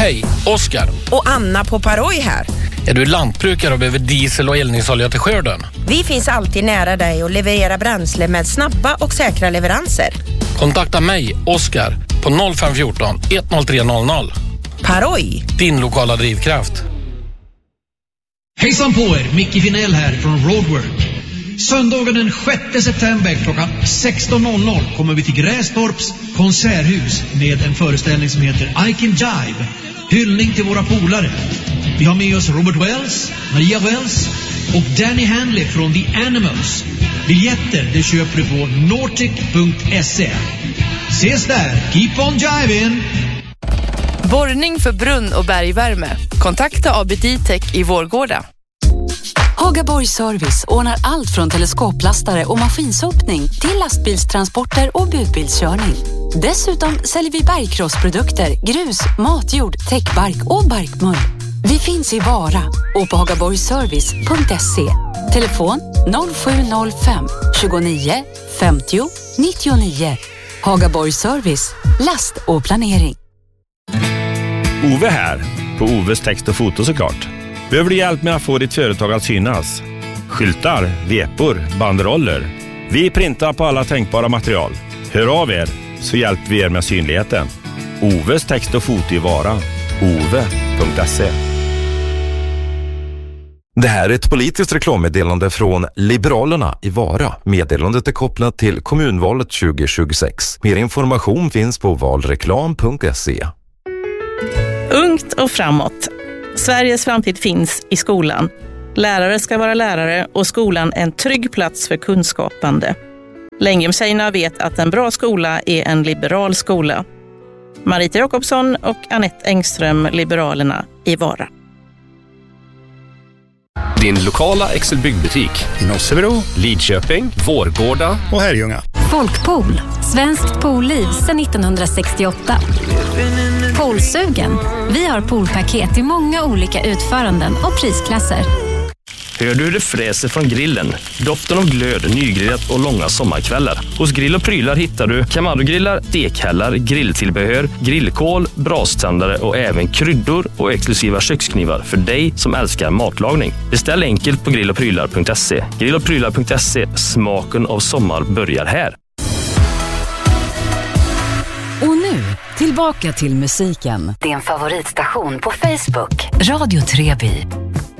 Hej, Oskar. Och Anna på Paroj här. Är du lantbrukare och behöver diesel och eldningsolja till skörden? Vi finns alltid nära dig och levererar bränsle med snabba och säkra leveranser. Kontakta mig, Oskar, på 0514 10300. Paroj. Din lokala drivkraft. Hejsan på er, Micke Finell här från Roadwork. Söndagen den 6 september klockan 16.00 kommer vi till Grästorps konserthus med en föreställning som heter I Can Jive. Hyllning till våra polare. Vi har med oss Robert Wells, Maria Wells och Danny Hanley från The Animals. Biljetter det köper du på nortic.se. Ses där, keep on jiving! Borrning för brunn- och bergvärme. Kontakta ABD-Tech i Vårgårda. Hagaborg Service ordnar allt från teleskoplastare och maskinsopning till lastbilstransporter och budbilskörning. Dessutom säljer vi bergkrossprodukter, grus, matjord, täckbark och barkmull. Vi finns i Vara och på hagaborgservice.se. Telefon 0705 29 50 99. Hagaborg Service, last och planering. Ove här, på Oves text och foto såklart. Behöver du hjälp med att få ditt företag att synas? Skyltar, vepor, banderoller. Vi printar på alla tänkbara material. Hör av er så hjälper vi er med synligheten. Oves text och foto i Vara. ove.se. Det här är ett politiskt reklammeddelande från Liberalerna i Vara. Meddelandet är kopplat till kommunvalet 2026. Mer information finns på valreklam.se. Ungt och framåt. Sveriges framtid finns i skolan. Lärare ska vara lärare och skolan en trygg plats för kunskapande. Längdhjemstjejerna vet att en bra skola är en liberal skola. Marita Jakobsson och Anette Engström, Liberalerna i Vara. Din lokala Excel-byggbutik i Nossebro, Lidköping, Vårgårda och Herrljunga. Folkpool, svenskt poolliv sedan 1968. Poolsugen. Vi har poolpaket i många olika utföranden och prisklasser. Hör du det fräser från grillen? Doften av glöd, nygrillat och långa sommarkvällar. Hos Grill och Prylar hittar du Kamado-grillar, stekhällar, grilltillbehör, grillkål, braständare och även kryddor och exklusiva köksknivar för dig som älskar matlagning. Beställ enkelt på grillochprylar.se. Grillochprylar.se, smaken av sommar börjar här. Och nu, tillbaka till musiken. Din favoritstation på Facebook. Radio Treby.